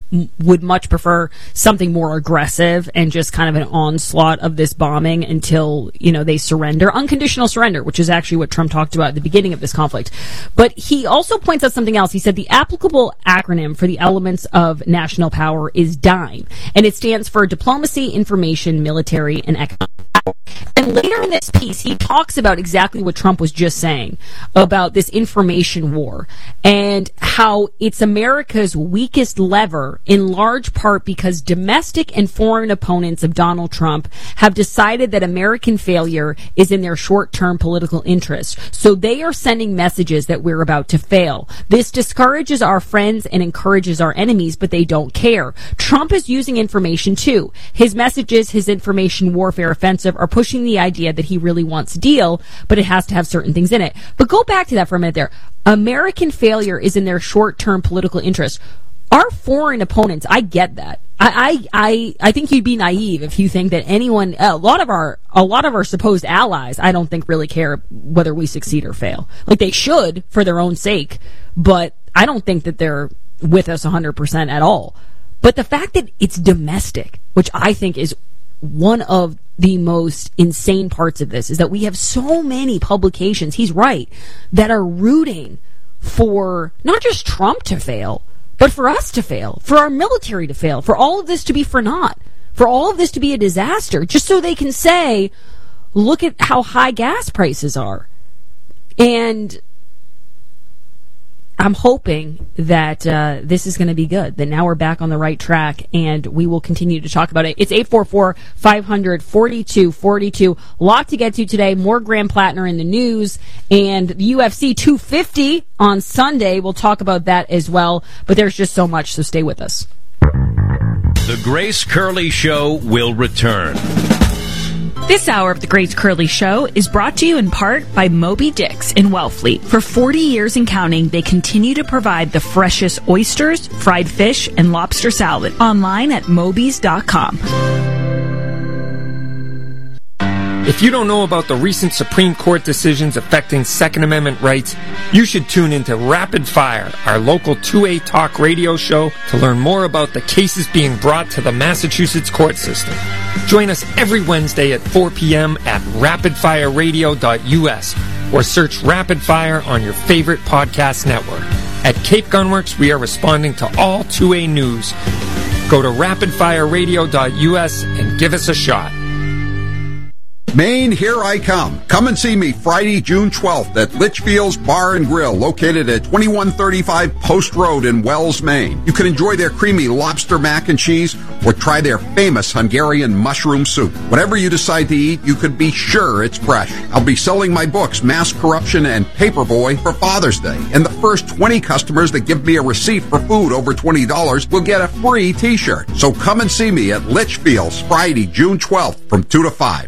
would much prefer something more aggressive and just kind of an onslaught of this bombing until, they surrender. Unconditional surrender, which is actually what Trump talked about at the beginning of this conflict. But he also points out something else. He said the applicable acronym for the elements of national power is DIME, and it stands for diplomacy, information, military, and economic. And later in this piece, he talks about exactly what Trump was just saying about this information war and how it's America's weakest lever, in large part because domestic and foreign opponents of Donald Trump have decided that American failure is in their short-term political interest. So they are sending messages that we're about to fail. This discourages our friends and encourages our enemies, but they don't care. Trump is using information too. His messages, his information warfare offensive, are pushing the idea that he really wants a deal, but it has to have certain things in it. But go back to that for a minute there. American failure is in their short-term political interest. Our foreign opponents, I get that. I think you'd be naive if you think that anyone, a lot of our supposed allies, I don't think really care whether we succeed or fail. Like, they should for their own sake, but I don't think that they're with us 100% at all. But the fact that it's domestic, which I think is one of the most insane parts of this, is that we have so many publications, he's right, that are rooting for not just Trump to fail, but for us to fail, for our military to fail, for all of this to be for naught, for all of this to be a disaster, just so they can say, look at how high gas prices are. And I'm hoping that this is going to be good, that now we're back on the right track, and we will continue to talk about it. It's 844-500-4242. A lot to get to today. More Graham Plattner in the news, and the UFC 250 on Sunday. We'll talk about that as well, but there's just so much, so stay with us. The Grace Curley Show will return. This hour of the Grace Curley Show is brought to you in part by Moby Dick's in Wellfleet. For 40 years and counting, they continue to provide the freshest oysters, fried fish, and lobster salad. Online at mobys.com. If you don't know about the recent Supreme Court decisions affecting Second Amendment rights, you should tune into Rapid Fire, our local 2A talk radio show, to learn more about the cases being brought to the Massachusetts court system. Join us every Wednesday at 4 p.m. at rapidfireradio.us or search Rapid Fire on your favorite podcast network. At Cape Gunworks, we are responding to all 2A news. Go to rapidfireradio.us and give us a shot. Maine, here I come. Come and see me Friday, June 12th at Litchfield's Bar and Grill, located at 2135 Post Road in Wells, Maine. You can enjoy their creamy lobster mac and cheese or try their famous Hungarian mushroom soup. Whatever you decide to eat, you can be sure it's fresh. I'll be selling my books, Mass Corruption and Paperboy, for Father's Day. And the first 20 customers that give me a receipt for food over $20 will get a free t-shirt. So come and see me at Litchfield's Friday, June 12th from 2 to 5.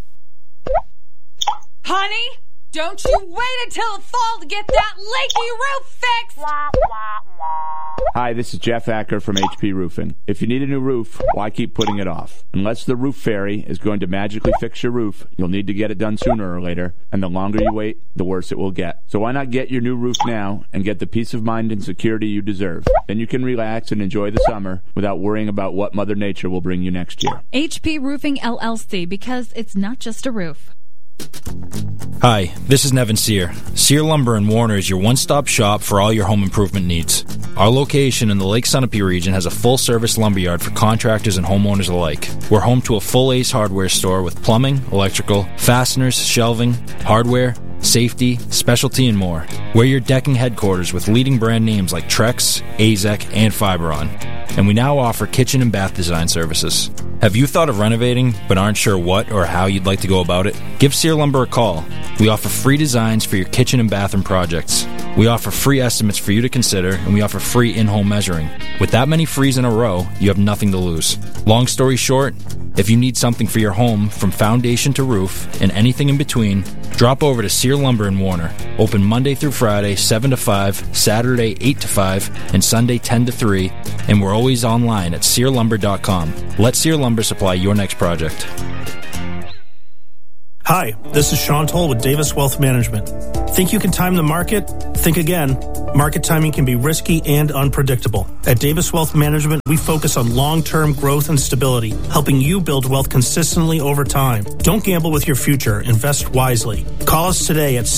Honey, don't you wait until the fall to get that leaky roof fixed! Hi, this is Jeff Acker from HP Roofing. If you need a new roof, why keep putting it off? Unless the roof fairy is going to magically fix your roof, you'll need to get it done sooner or later, and the longer you wait, the worse it will get. So why not get your new roof now and get the peace of mind and security you deserve? Then you can relax and enjoy the summer without worrying about what Mother Nature will bring you next year. HP Roofing LLC, because it's not just a roof. Hi, this is Nevin Sear. Sear Lumber in Warner is your one-stop shop for all your home improvement needs. Our location in the Lake Sunapee region has a full-service lumberyard for contractors and homeowners alike. We're home to a full Ace Hardware store with plumbing, electrical, fasteners, shelving, hardware, safety, specialty, and more. We're your decking headquarters with leading brand names like Trex, Azek, and Fiberon. And we now offer kitchen and bath design services. Have you thought of renovating but aren't sure what or how you'd like to go about it? Give Sear Lumber a call. We offer free designs for your kitchen and bathroom projects. We offer free estimates for you to consider, and we offer free in-home measuring. With that many frees in a row, you have nothing to lose. Long story short, if you need something for your home from foundation to roof and anything in between, drop over to Sear Lumber in Warner. Open Monday through Friday, 7 to 5, Saturday, 8 to 5, and Sunday, 10 to 3, and we're always online at SearLumber.com. Let Sear Lumber supply your next project. Hi, this is Sean Toll with Davis Wealth Management. Think you can time the market? Think again. Market timing can be risky and unpredictable. At Davis Wealth Management, we focus on long-term growth and stability, helping you build wealth consistently over time. Don't gamble with your future. Invest wisely. Call us today at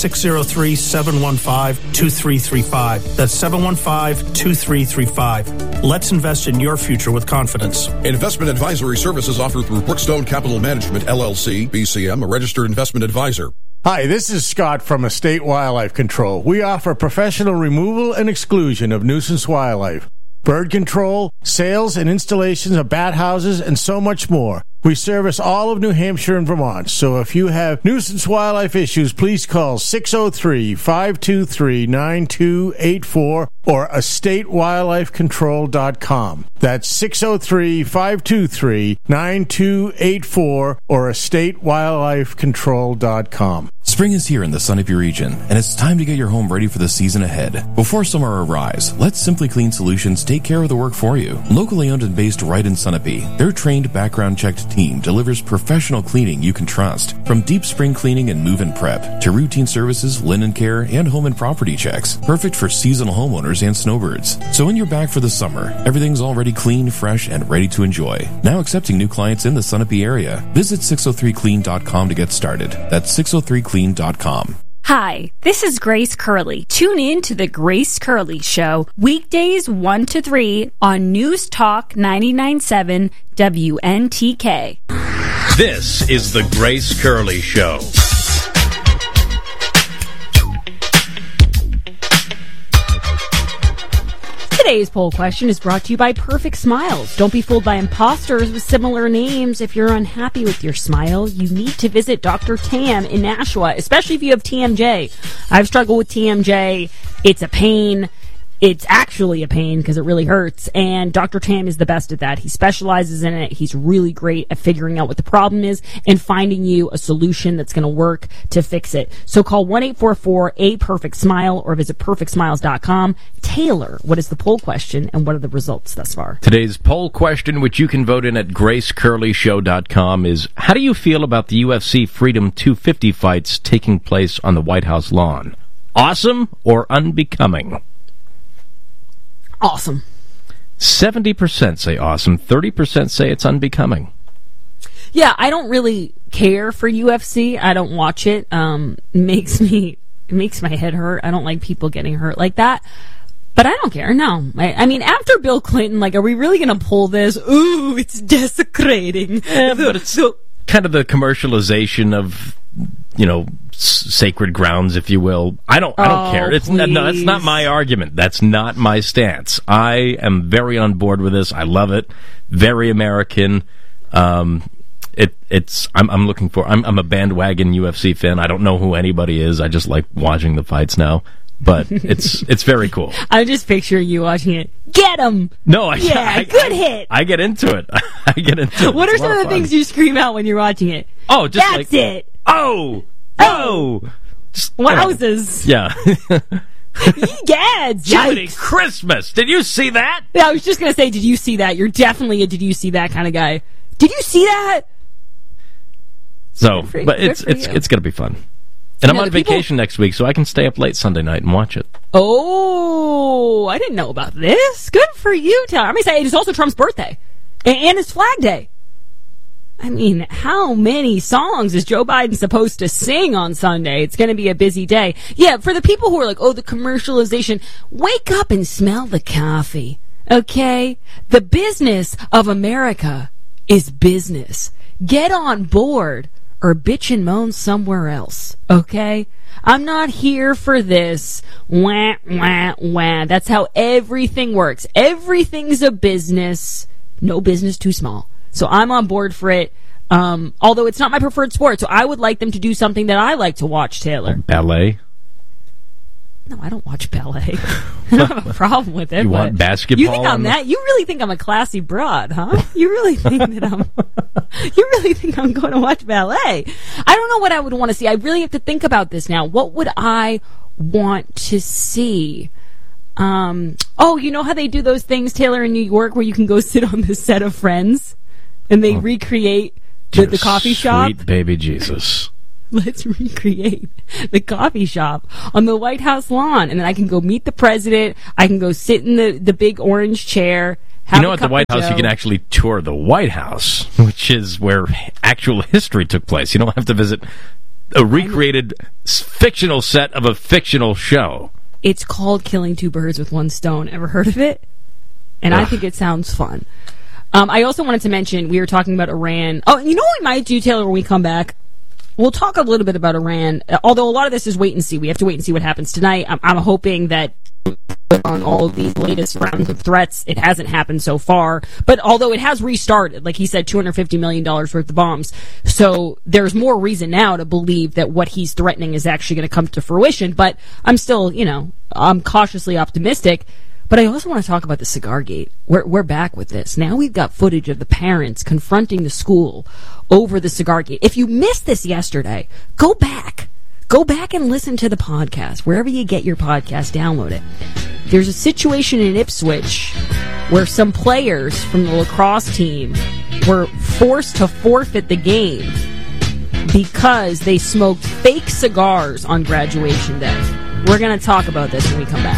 603-715-2335. That's 715-2335. Let's invest in your future with confidence. Investment advisory services offered through Brookstone Capital Management, LLC, BCM, a registered investment advisor. Hi, this is Scott from Estate Wildlife Control. We offer professional removal and exclusion of nuisance wildlife, bird control, sales and installations of bat houses, and so much more. We service all of New Hampshire and Vermont, so if you have nuisance wildlife issues, please call 603-523-9284 or estatewildlifecontrol.com. That's 603-523-9284 or estatewildlifecontrol.com. Spring is here in the Sunapee region, and it's time to get your home ready for the season ahead. Before summer arrives, let Simply Clean Solutions take care of the work for you. Locally owned and based right in Sunapee, their trained, background-checked team delivers professional cleaning you can trust. From deep spring cleaning and move-in prep, to routine services, linen care, and home and property checks. Perfect for seasonal homeowners and snowbirds. So when you're back for the summer, everything's already clean, fresh, and ready to enjoy. Now accepting new clients in the Sunapee area. Visit 603clean.com to get started. That's 603clean.com. Hi, this is Grace Curley. Tune in to The Grace Curley Show, weekdays 1 to 3 on News Talk 99.7 WNTK. This is The Grace Curley Show. Today's poll question is brought to you by Perfect Smiles. Don't be fooled by imposters with similar names. If you're unhappy with your smile, you need to visit Dr. Tam in Nashua, especially if you have TMJ. I've struggled with TMJ. It's a pain. It's actually a pain because it really hurts, and Dr. Tam is the best at that. He specializes in it. He's really great at figuring out what the problem is and finding you a solution that's going to work to fix it. So call 1-844-A-PERFECT-SMILE or visit perfectsmiles.com. Taylor, what is the poll question and what are the results thus far? Today's poll question, which you can vote in at gracecurleyshow.com, is how do you feel about the UFC Freedom 250 fights taking place on the White House lawn? Awesome or unbecoming? Awesome. 70% say awesome, 30% say it's unbecoming. Yeah, I don't really care for UFC. I don't watch it. It makes my head hurt. I don't like people getting hurt like that. But I don't care, no. I mean, after Bill Clinton, are we really going to pull this? Ooh, it's desecrating. But it's kind of the commercialization of, sacred grounds, if you will. I don't care. No, that's not my argument. That's not my stance. I am very on board with this. I love it. Very American. I'm looking for. I'm a bandwagon UFC fan. I don't know who anybody is. I just like watching the fights now. But it's very cool. I'm just picturing you watching it. Get him! No, good hit. I get into it. What are some of the things you scream out when you're watching it? Oh, just that's it. Oh! Wowzers! Yeah. Egads! Jiminy Christmas! Did you see that? Yeah, I was just gonna say, did you see that? You're definitely a did you see that kind of guy. Did you see that? So, but it's gonna be fun. And I'm on vacation next week, so I can stay up late Sunday night and watch it. Oh, I didn't know about this. Good for you, Tyler. I'm excited. It's also Trump's birthday. And it's Flag Day. I mean, how many songs is Joe Biden supposed to sing on Sunday? It's going to be a busy day. Yeah, for the people who are like, oh, the commercialization, wake up and smell the coffee, okay? The business of America is business. Get on board or bitch and moan somewhere else, okay? I'm not here for this. Wah, wah, wah. That's how everything works. Everything's a business. No business too small. So I'm on board for it, although it's not my preferred sport, so I would like them to do something that I like to watch, Taylor. Ballet? No, I don't watch ballet. I don't have a problem with it. You want basketball? You think I'm that? You really think I'm a classy broad, huh? You really think that you really think I'm going to watch ballet? I don't know what I would want to see. I really have to think about this now. What would I want to see? Oh, you know how they do those things, Taylor, in New York, where you can go sit on the set of Friends? And they recreate the coffee shop. Sweet baby Jesus. let's recreate the coffee shop on the White House lawn. And then I can go meet the president. I can go sit in the big orange chair. You know, at the White House, you can actually tour the White House, which is where actual history took place. You don't have to visit a recreated fictional set of a fictional show. It's called Killing Two Birds with One Stone. Ever heard of it? And I think it sounds fun. I also wanted to mention, we were talking about Iran. Oh, you know what we might do, Taylor, when we come back? We'll talk a little bit about Iran, although a lot of this is wait and see. We have to wait and see what happens tonight. I'm hoping that on all of these latest rounds of threats, it hasn't happened so far. But although it has restarted, like he said, $250 million worth of bombs. So there's more reason now to believe that what he's threatening is actually going to come to fruition. But I'm still, I'm cautiously optimistic. But I also want to talk about the cigar gate. We're back with this. Now we've got footage of the parents confronting the school over the cigar gate. If you missed this yesterday, go back. Go back and listen to the podcast. Wherever you get your podcast, download it. There's a situation in Ipswich where some players from the lacrosse team were forced to forfeit the game because they smoked fake cigars on graduation day. We're going to talk about this when we come back.